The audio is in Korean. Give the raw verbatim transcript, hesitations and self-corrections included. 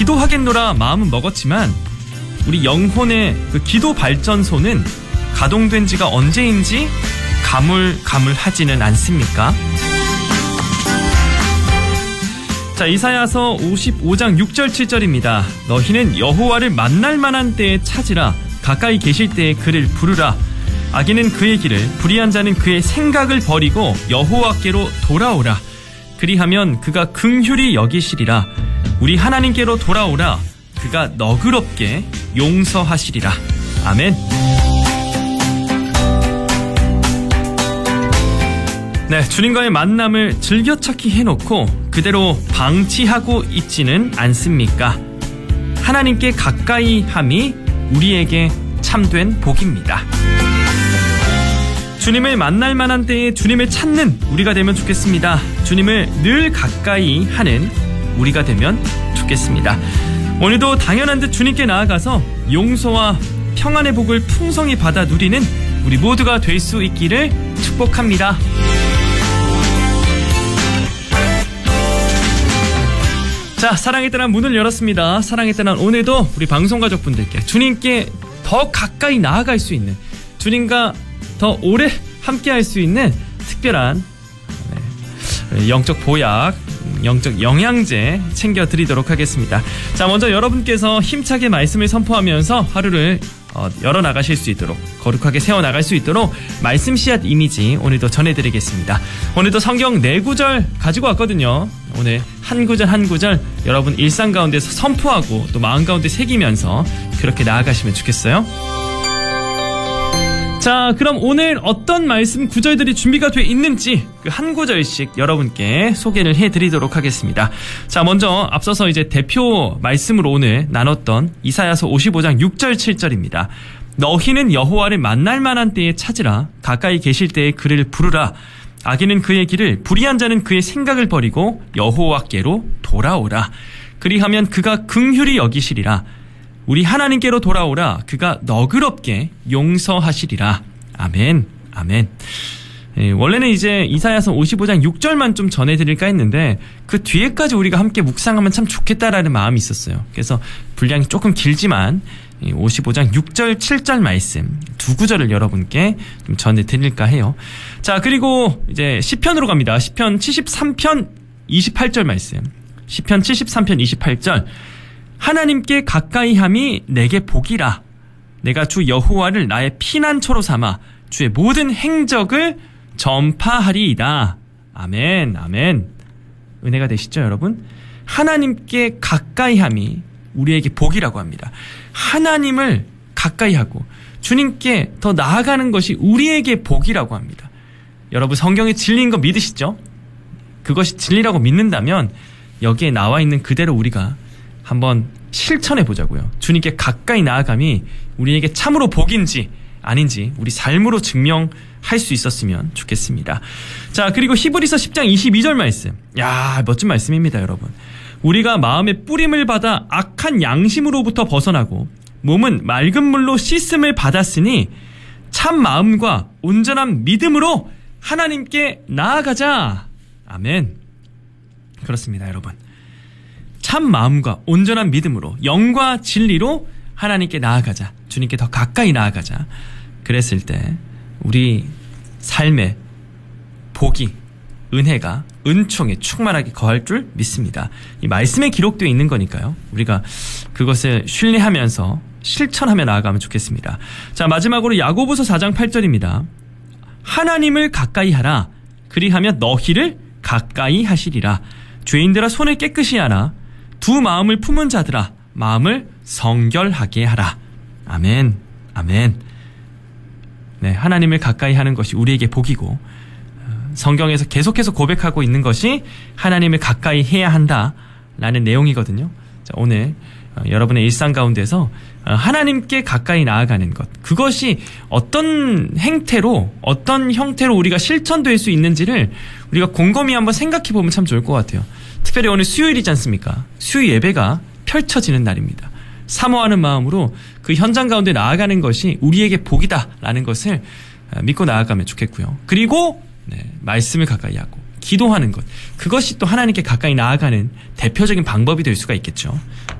기도하겠노라 마음은 먹었지만 우리 영혼의 그 기도 발전소는 가동된 지가 언제인지 가물가물하지는 않습니까? 자, 이사야서 오십오 장 육 절 칠 절입니다. 너희는 여호와를 만날 만한 때에 찾으라. 가까이 계실 때에 그를 부르라. 악인은 그의 길을, 불의한 자는 그의 생각을 버리고 여호와께로 돌아오라. 그리하면 그가 긍휼히 여기시리라. 우리 하나님께로 돌아오라. 그가 너그럽게 용서하시리라. 아멘. 네, 주님과의 만남을 즐겨찾기 해놓고 그대로 방치하고 있지는 않습니까? 하나님께 가까이 함이 우리에게 참된 복입니다. 주님을 만날 만한 때에 주님을 찾는 우리가 되면 좋겠습니다. 주님을 늘 가까이 하는 우리가 되면 좋겠습니다. 오늘도 당연한 듯 주님께 나아가서 용서와 평안의 복을 풍성히 받아 누리는 우리 모두가 될 수 있기를 축복합니다. 자, 사랑의 떠난 문을 열었습니다. 사랑의 떠난 오늘도 우리 방송가족분들께 주님께 더 가까이 나아갈 수 있는, 주님과 더 오래 함께할 수 있는 특별한 네, 영적 보약, 영적 영양제 챙겨드리도록 하겠습니다. 자, 먼저 여러분께서 힘차게 말씀을 선포하면서 하루를 어, 열어나가실 수 있도록, 거룩하게 세워나갈 수 있도록 말씀 씨앗 이미지 오늘도 전해드리겠습니다. 오늘도 성경 네 구절 가지고 왔거든요. 오늘 한 구절 한 구절 여러분 일상 가운데서 선포하고 또 마음 가운데 새기면서 그렇게 나아가시면 좋겠어요. 자, 그럼 오늘 어떤 말씀 구절들이 준비가 돼 있는지 그 한 구절씩 여러분께 소개를 해드리도록 하겠습니다. 자, 먼저 앞서서 이제 대표 말씀으로 오늘 나눴던 이사야서 오십오 장 육 절 칠 절입니다. 너희는 여호와를 만날 만한 때에 찾으라. 가까이 계실 때에 그를 부르라. 악인은 그의 길을, 불의한 자는 그의 생각을 버리고 여호와께로 돌아오라. 그리하면 그가 긍휼히 여기시리라. 우리 하나님께로 돌아오라. 그가 너그럽게 용서하시리라. 아멘. 아멘. 예, 원래는 이제 이사야서 오십오 장 육 절만 좀 전해드릴까 했는데 그 뒤에까지 우리가 함께 묵상하면 참 좋겠다라는 마음이 있었어요. 그래서 분량이 조금 길지만 오십오 장 육 절 칠 절 말씀 두 구절을 여러분께 좀 전해드릴까 해요. 자, 그리고 이제 시편으로 갑니다. 시편 칠십삼 편 이십팔 절 말씀. 시편 칠십삼 편 이십팔 절. 하나님께 가까이 함이 내게 복이라. 내가 주 여호와를 나의 피난처로 삼아 주의 모든 행적을 전파하리이다. 아멘, 아멘. 은혜가 되시죠, 여러분? 하나님께 가까이 함이 우리에게 복이라고 합니다. 하나님을 가까이 하고 주님께 더 나아가는 것이 우리에게 복이라고 합니다. 여러분, 성경이 진리인 거 믿으시죠? 그것이 진리라고 믿는다면 여기에 나와 있는 그대로 우리가 한번 실천해 보자고요. 주님께 가까이 나아감이 우리에게 참으로 복인지 아닌지 우리 삶으로 증명할 수 있었으면 좋겠습니다. 자, 그리고 히브리서 십 장 이십이 절 말씀. 야, 멋진 말씀입니다, 여러분. 우리가 마음의 뿌림을 받아 악한 양심으로부터 벗어나고 몸은 맑은 물로 씻음을 받았으니 참 마음과 온전한 믿음으로 하나님께 나아가자. 아멘. 그렇습니다, 여러분. 참 마음과 온전한 믿음으로 영과 진리로 하나님께 나아가자. 주님께 더 가까이 나아가자. 그랬을 때 우리 삶의 복이, 은혜가, 은총에 충만하게 거할 줄 믿습니다. 이 말씀에 기록되어 있는 거니까요. 우리가 그것을 신뢰하면서 실천하며 나아가면 좋겠습니다. 자, 마지막으로 야고보서 사 장 팔 절입니다. 하나님을 가까이 하라. 그리하면 너희를 가까이 하시리라. 죄인들아 손을 깨끗이 하라. 두 마음을 품은 자들아 마음을 성결하게 하라. 아멘. 아멘. 네, 하나님을 가까이 하는 것이 우리에게 복이고 성경에서 계속해서 고백하고 있는 것이 하나님을 가까이 해야 한다라는 내용이거든요. 자, 오늘 여러분의 일상 가운데서 하나님께 가까이 나아가는 것, 그것이 어떤 행태로, 어떤 형태로 우리가 실천될 수 있는지를 우리가 곰곰이 한번 생각해 보면 참 좋을 것 같아요. 특별히 오늘 수요일이지 않습니까? 수요 예배가 펼쳐지는 날입니다. 사모하는 마음으로 그 현장 가운데 나아가는 것이 우리에게 복이다라는 것을 믿고 나아가면 좋겠고요. 그리고 네, 말씀을 가까이 하고 기도하는 것, 그것이 또 하나님께 가까이 나아가는 대표적인 방법이 될 수가 있겠죠.